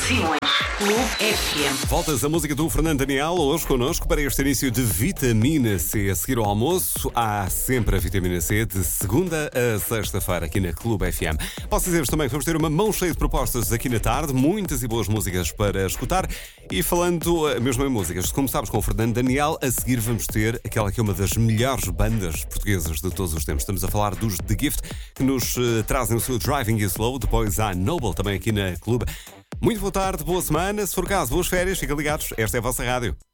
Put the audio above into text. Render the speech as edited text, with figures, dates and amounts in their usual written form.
Simões, Clube FM. Voltas a música do Fernando Daniel, hoje connosco para este início de Vitamina C. A seguir ao almoço, há sempre a Vitamina C de segunda a sexta-feira aqui na Clube FM. Posso dizer-vos também que vamos ter uma mão cheia de propostas aqui na tarde, muitas e boas músicas para escutar. E falando mesmo em músicas, começámos com o Fernando Daniel, a seguir vamos ter aquela que é uma das melhores bandas portuguesas de todos os tempos. Estamos a falar dos The Gift, que nos trazem o seu Driving You Slow, depois há Noble também aqui na Clube. Muito boa tarde, boa semana, se for o caso, boas férias, fiquem ligados, esta é a vossa rádio.